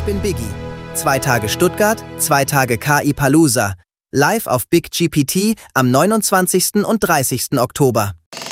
bin Biggie. 2 Tage Stuttgart, 2 Tage KI Palooza. Live auf Big GPT am 29. und 30. Oktober.